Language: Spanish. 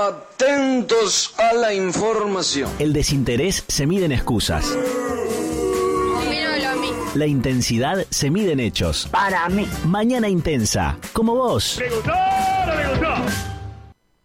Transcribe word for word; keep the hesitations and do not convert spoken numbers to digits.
Atentos a la información. El desinterés se mide en excusas. La intensidad se mide en hechos. Para mí. Mañana intensa, como vos. ¿Me gustó o no me gustó?